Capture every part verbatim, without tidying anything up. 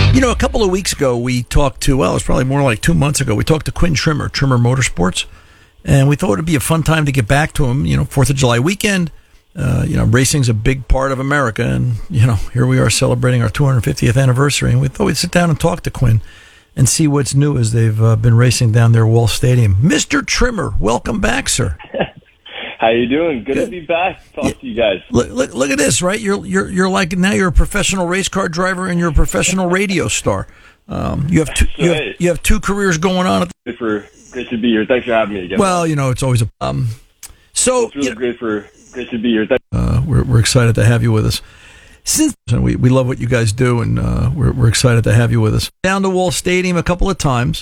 You know, a couple of weeks ago, we talked to, well, it was probably more like two months ago, we talked to Quinn Trimmer, Trimmer Motorsports, and we thought it would be a fun time to get back to him. You know, fourth of July weekend, uh, you know, racing's a big part of America, and, you know, here we are celebrating our two hundred fiftieth anniversary, and we thought we'd sit down and talk to Quinn and see what's new as they've uh, been racing down there at Wall Stadium. Mister Trimmer, welcome back, sir. How you doing? Good, Good. to be back. Talk yeah. to you guys. Look, look, look at this, right? You're you're you're like now you're a professional race car driver and you're a professional radio star. Um, you have two you have, you have two careers going on. At the- for great to be here. Thanks for having me again. Well, you know it's always a um. So it's really you know, great for great to be here. Thanks. Uh, we're we're excited to have you with us. Since we we love what you guys do, and uh, we're we're excited to have you with us. Down to Wall Stadium a couple of times.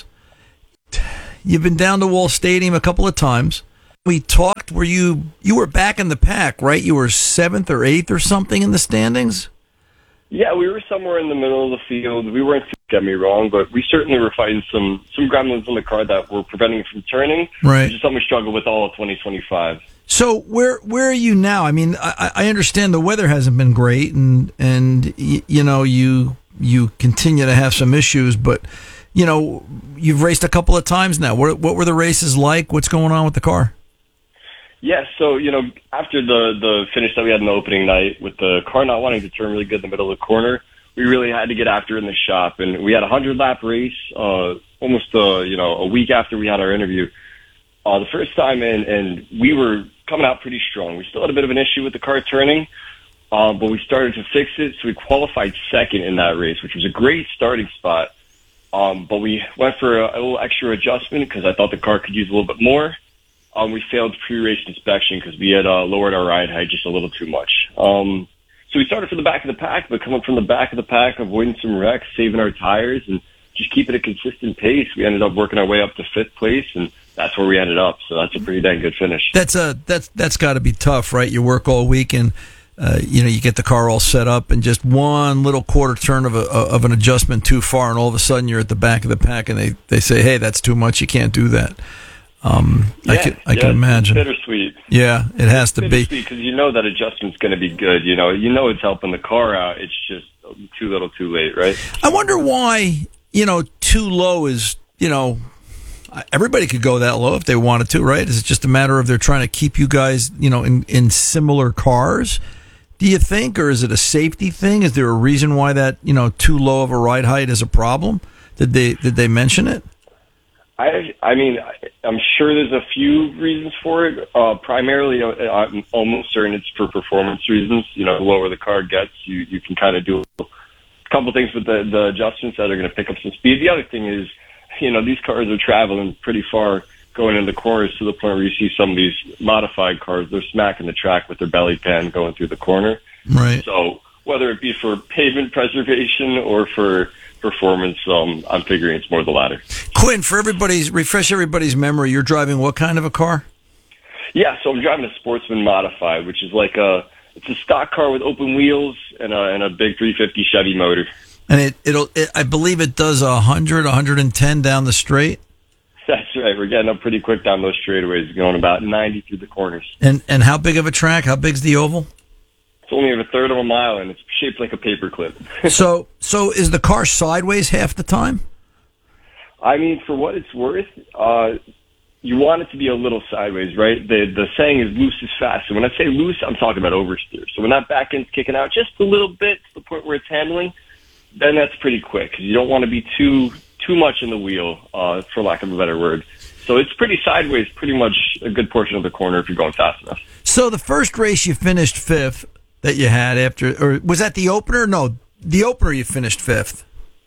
You've been down to Wall Stadium a couple of times. We talked. Were you you were back in the pack, right? You were seventh or eighth or something in the standings. Yeah, we were somewhere in the middle of the field. We weren't, get me wrong, but we certainly were fighting some some gremlins in the car that were preventing it from turning. Right, which is something we struggled with all of twenty twenty-five. So where where are you now? I mean, I, I understand the weather hasn't been great, and and y- you know you you continue to have some issues, but you know you've raced a couple of times now. What what were the races like? What's going on with the car? Yeah, so, you know, after the, the finish that we had in the opening night, with the car not wanting to turn really good in the middle of the corner, we really had to get after it in the shop. And we had a hundred-lap race uh, almost, uh, you know, a week after we had our interview. Uh, the first time, and, and we were coming out pretty strong. We still had a bit of an issue with the car turning, uh, but we started to fix it, so we qualified second in that race, which was a great starting spot. Um, but we went for a, a little extra adjustment because I thought the car could use a little bit more. Um, we failed pre-race inspection because we had uh, lowered our ride height just a little too much. Um, so we started from the back of the pack, but coming from the back of the pack, avoiding some wrecks, saving our tires, and just keeping a consistent pace, we ended up working our way up to fifth place, and that's where we ended up. So that's a pretty dang good finish. That's a that's that's got to be tough, right? You work all week, and uh, you know you get the car all set up, and just one little quarter turn of a of an adjustment too far, and all of a sudden you're at the back of the pack, and they, they say, "Hey, that's too much. You can't do that." Um, yeah, I can, I yeah, can imagine. It's bittersweet. Yeah, it has to be. Because you know that adjustment's going to be good. You know, you know it's helping the car out. It's just too little, too late, right? I wonder why. You know, too low is. You know, everybody could go that low if they wanted to, right? Is it just a matter of they're trying to keep you guys, you know, in in similar cars? Do you think, or is it a safety thing? Is there a reason why that you know too low of a ride height is a problem? Did they did they mention it? I, I mean, I'm sure there's a few reasons for it. Uh, primarily, I'm almost certain it's for performance reasons. You know, the lower the car gets, you, you can kind of do a couple things with the, the adjustments that are going to pick up some speed. The other thing is, you know, these cars are traveling pretty far going into the corners to the point where you see some of these modified cars, they're smacking the track with their belly pan going through the corner. Right. So whether it be for pavement preservation or for performance, um, I'm figuring it's more the latter. Quinn, for everybody's, refresh everybody's memory, you're driving what kind of a car? Yeah, so I'm driving a Sportsman Modified, which is like a, it's a stock car with open wheels and a, and a big three fifty Chevy motor. And it, it'll, it, I believe it does one hundred, one hundred ten down the straight? That's right. We're getting up pretty quick down those straightaways, going about ninety through the corners. And and how big of a track? How big's the oval? It's only a third of a mile, and it's shaped like a paperclip. so, so is the car sideways half the time? I mean, for what it's worth, uh, you want it to be a little sideways, right? The the saying is loose is fast. And when I say loose, I'm talking about oversteer. So when that back end's kicking out just a little bit to the point where it's handling, then that's pretty quick. You don't want to be too too much in the wheel, uh, for lack of a better word. So it's pretty sideways, pretty much a good portion of the corner if you're going fast enough. So the first race you finished fifth that you had after, or was that the opener? No, the opener you finished fifth.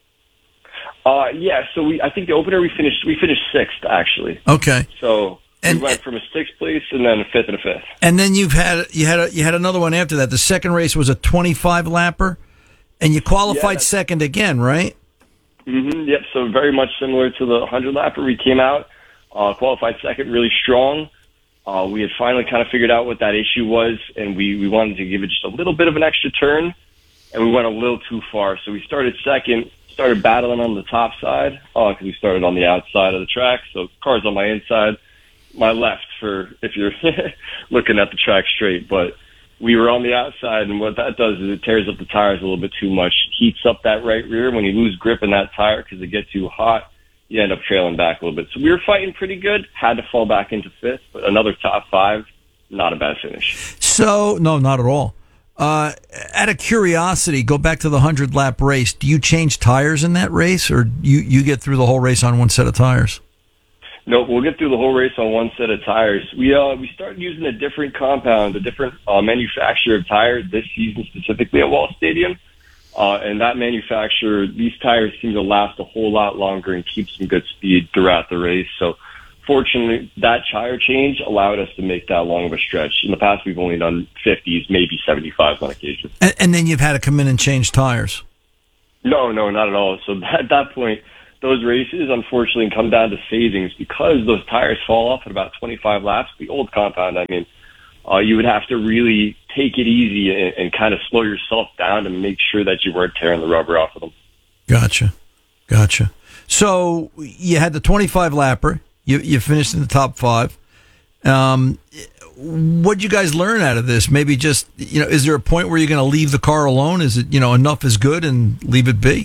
Uh, yeah, so we, I think the opener we finished, we finished sixth, actually. Okay. So and, we went from a sixth place and then a fifth and a fifth. And then you've had, you had, a, you had another one after that. The second race was a twenty-five lapper, and you qualified yeah, second again, right? Mm-hmm, yep, so very much similar to the one hundred lapper. We came out, uh, qualified second really strong. Uh, we had finally kind of figured out what that issue was, and we, we wanted to give it just a little bit of an extra turn, and we went a little too far. So we started second, started battling on the top side, because uh, we started on the outside of the track. So the car's on my inside, my left for if you're looking at the track straight. But we were on the outside, and what that does is it tears up the tires a little bit too much, heats up that right rear. When you lose grip in that tire because it gets too hot, you end up trailing back a little bit. So we were fighting pretty good, had to fall back into fifth, but another top five, not a bad finish. So, no, not at all. Uh, out of curiosity, go back to the hundred-lap race. Do you change tires in that race, or you, you get through the whole race on one set of tires? No, we'll get through the whole race on one set of tires. We uh, we started using a different compound, a different uh, manufacturer of tires this season, specifically at Wall Stadium. Uh, and that manufacturer, these tires seem to last a whole lot longer and keep some good speed throughout the race. So, fortunately, that tire change allowed us to make that long of a stretch. In the past, we've only done fifties, maybe seventy-fives on occasion. And, and then you've had to come in and change tires? No, no, not at all. So at that point, those races, unfortunately, come down to savings because those tires fall off at about twenty-five laps. The old compound, I mean, uh, you would have to really take it easy and, and kind of slow yourself down to make sure that you weren't tearing the rubber off of them. Gotcha. Gotcha. So you had the twenty-five lapper. You, you finished in the top five. Um, what'd you guys learn out of this? Maybe just, you know, is there a point where you're going to leave the car alone? Is it, you know, enough is good and leave it be?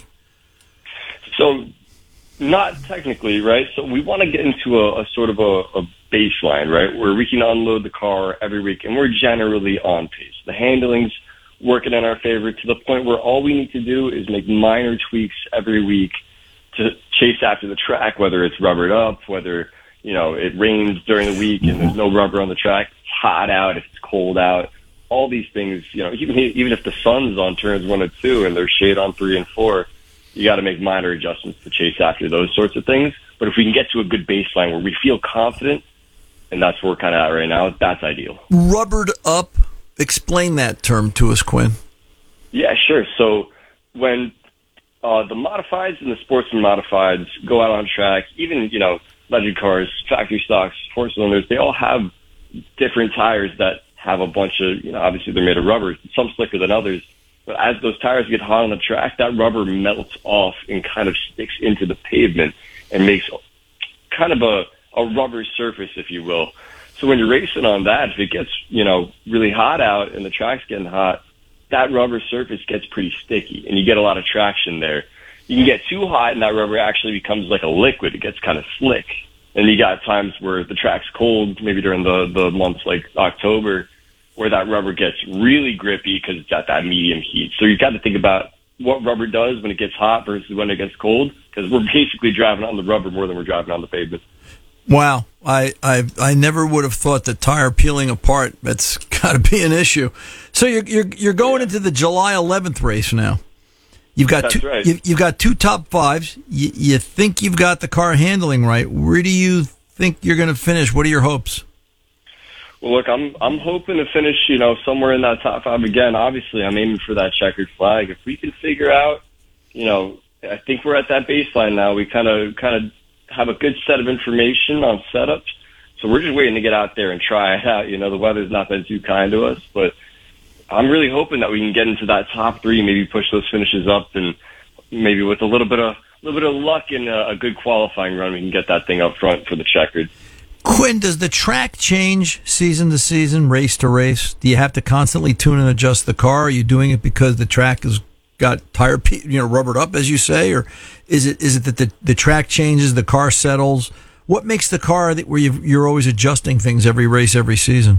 So, not technically, right? So we want to get into a, a sort of a, a baseline, right, where we can unload the car every week, and we're generally on pace. The handling's working in our favor to the point where all we need to do is make minor tweaks every week to chase after the track, whether it's rubbered up, whether, you know, it rains during the week and there's no rubber on the track, it's hot out, if it's cold out, all these things, you know, even, even if the sun's on turns one and two and there's shade on three and four, you got to make minor adjustments to chase after those sorts of things. But if we can get to a good baseline where we feel confident, and that's where we're kind of at right now, that's ideal. Rubbered up, explain that term to us, Quinn. Yeah, sure. So when uh, the modifieds and the sportsman modifieds go out on track, even, you know, legend cars, factory stocks, four cylinders, they all have different tires that have a bunch of, you know, obviously they're made of rubber, some slicker than others. But as those tires get hot on the track, that rubber melts off and kind of sticks into the pavement and makes kind of a, a rubber surface, if you will. So when you're racing on that, if it gets, you know, really hot out and the track's getting hot, that rubber surface gets pretty sticky and you get a lot of traction there. You can get too hot and that rubber actually becomes like a liquid. It gets kind of slick. And you got times where the track's cold, maybe during the, the months like October, where that rubber gets really grippy because it's at that medium heat. So you've got to think about what rubber does when it gets hot versus when it gets cold, because we're basically driving on the rubber more than we're driving on the pavement. Wow. I, I I never would have thought that tire peeling apart, that's got to be an issue. So you're you're, you're going yeah. into the July eleventh race now. You've got That's two, right. you, you've got two top fives. You, you think you've got the car handling right. Where do you think you're going to finish? What are your hopes? Well, look, I'm I'm hoping to finish, you know, somewhere in that top five again. Obviously, I'm aiming for that checkered flag. If we can figure out, you know, I think we're at that baseline now. We kind of kind of have a good set of information on setups, so we're just waiting to get out there and try it out. You know, the weather's not been too kind to us, but I'm really hoping that we can get into that top three, maybe push those finishes up, and maybe with a little bit of a little bit of luck and a, a good qualifying run, we can get that thing up front for the checkered. Quinn, does the track change season to season, race to race? Do you have to constantly tune and adjust the car? Are you doing it because the track has got tire, you know, rubbered up, as you say, or is it is it that the, the track changes, the car settles? What makes the car that where you've, you're always adjusting things every race, every season?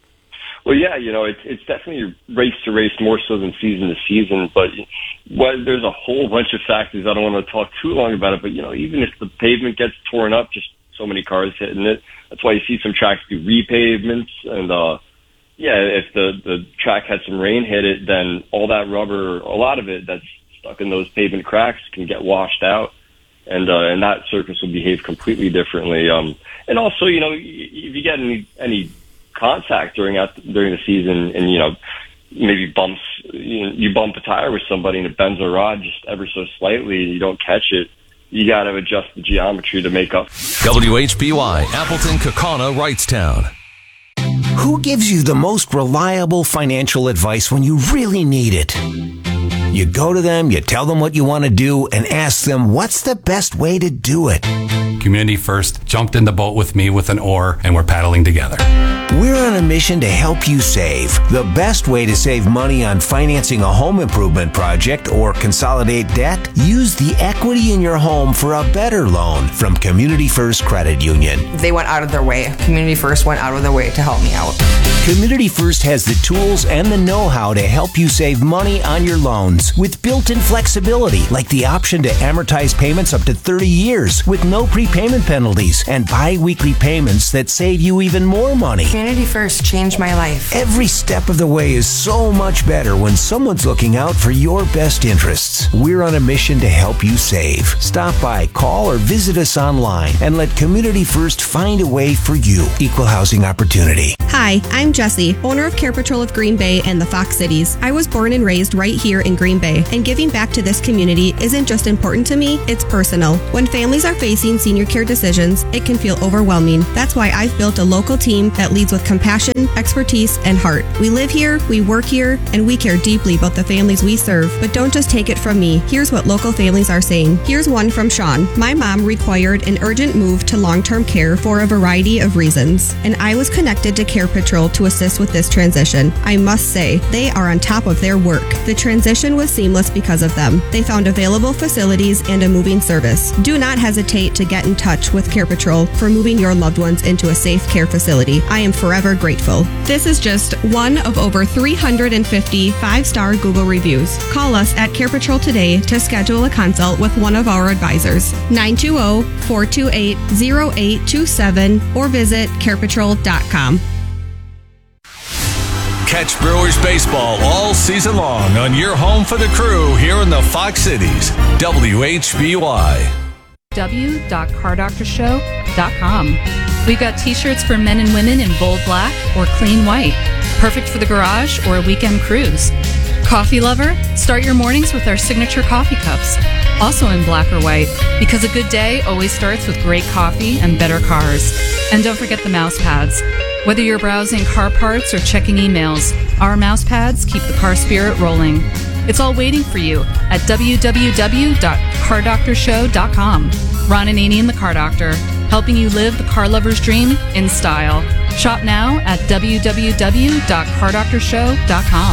Well, yeah, you know, it's it's definitely race to race more so than season to season, but well, there's a whole bunch of factors. I don't want to talk too long about it, but, you know, even if the pavement gets torn up, just so many cars hitting it. That's why you see some tracks do repavements. And, uh, yeah, if the, the track had some rain hit it, then all that rubber, a lot of it that's stuck in those pavement cracks can get washed out. And, uh, and that surface will behave completely differently. Um, and also, you know, if you get any, any contact during out, during the season and, you know, maybe bumps, you know, you bump a tire with somebody and it bends a rod just ever so slightly and you don't catch it, you got to adjust the geometry to make up. W H B Y, Appleton, Kaukauna, Wrightstown. Who gives you the most reliable financial advice when you really need it? You go to them, you tell them what you want to do, and ask them what's the best way to do it. Community First jumped in the boat with me with an oar, and we're paddling together. We're on a mission to help you save. The best way to save money on financing a home improvement project or consolidate debt? Use the equity in your home for a better loan from Community First Credit Union. They went out of their way. Community First went out of their way to help me out. Community First has the tools and the know-how to help you save money on your loans with built-in flexibility, like the option to amortize payments up to thirty years with no prepayment penalties and bi-weekly payments that save you even more money. Community First changed my life. Every step of the way is so much better when someone's looking out for your best interests. We're on a mission to help you save. Stop by, call, or visit us online and let Community First find a way for you. Equal housing opportunity. Hi, I'm Jessie, owner of Care Patrol of Green Bay and the Fox Cities. I was born and raised right here in Green Bay, and giving back to this community isn't just important to me, it's personal. When families are facing senior care decisions, it can feel overwhelming. That's why I've built a local team that leads with compassion, expertise, and heart. We live here, we work here, and we care deeply about the families we serve. But don't just take it from me. Here's what local families are saying. Here's one from Sean. My mom required an urgent move to long-term care for a variety of reasons, and I was connected to Care Patrol to assist with this transition. I must say, they are on top of their work. The transition was seamless because of them. They found available facilities and a moving service. Do not hesitate to get in touch with Care Patrol for moving your loved ones into a safe care facility. I am forever grateful. This is just one of over three hundred fifty five-star Google reviews. Call us at Care Patrol today to schedule a consult with one of our advisors. nine two zero, four two eight, zero eight two seven or visit care patrol dot com. Catch Brewers baseball all season long on your home for the crew here in the Fox Cities. W H B Y. w dot car doctor show dot com. We've got t-shirts for men and women in bold black or clean white. Perfect for the garage or a weekend cruise. Coffee lover? Start your mornings with our signature coffee cups. Also in black or white, because a good day always starts with great coffee and better cars. And don't forget the mouse pads. Whether you're browsing car parts or checking emails, our mouse pads keep the car spirit rolling. It's all waiting for you at w w w dot car doctor show dot com. Ron and Annie and the Car Doctor, helping you live the car lover's dream in style. Shop now at w w w dot car doctor show dot com.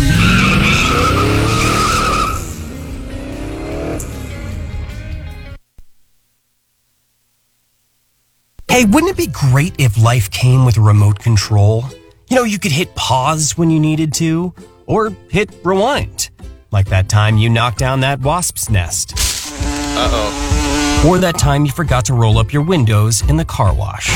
Hey, wouldn't it be great if life came with a remote control? You know, you could hit pause when you needed to, or hit rewind. Like that time you knocked down that wasp's nest. Uh-oh. Or that time you forgot to roll up your windows in the car wash.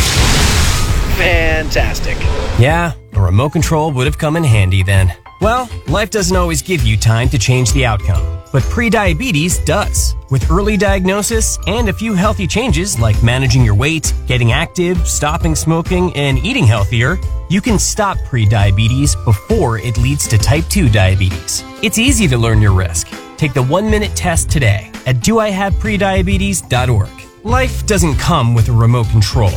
Fantastic. Yeah, a remote control would have come in handy then. Well, life doesn't always give you time to change the outcome, but prediabetes does. With early diagnosis and a few healthy changes like managing your weight, getting active, stopping smoking, and eating healthier, you can stop prediabetes before it leads to type two diabetes. It's easy to learn your risk. Take the one-minute test today at do I have prediabetes dot org. Life doesn't come with a remote control.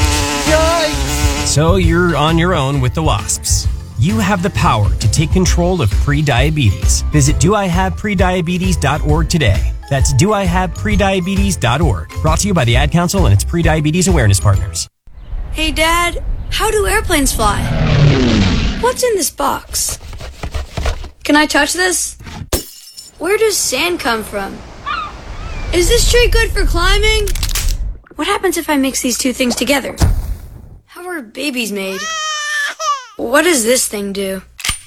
Yikes! So you're on your own with the wasps. You have the power to take control of prediabetes. Visit do I have prediabetes dot org today. That's do I have prediabetes dot org. Brought to you by the Ad Council and its prediabetes awareness partners. Hey, Dad, how do airplanes fly? What's in this box? Can I touch this? Where does sand come from? Is this tree good for climbing? What happens if I mix these two things together? How are babies made? What does this thing do?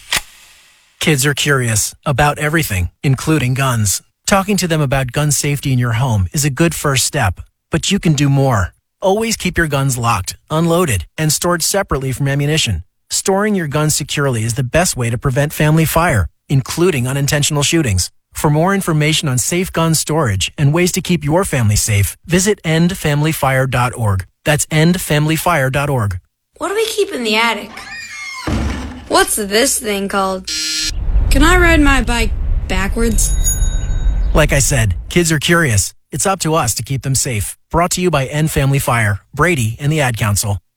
Kids are curious about everything, including guns. Talking to them about gun safety in your home is a good first step, but you can do more. Always keep your guns locked, unloaded, and stored separately from ammunition. Storing your guns securely is the best way to prevent family fire, including unintentional shootings. For more information on safe gun storage and ways to keep your family safe, visit end family fire dot org. That's end family fire dot org. What do we keep in the attic? What's this thing called? Can I ride my bike backwards? Like I said, kids are curious. It's up to us to keep them safe. Brought to you by End Family Fire, Brady, and the Ad Council.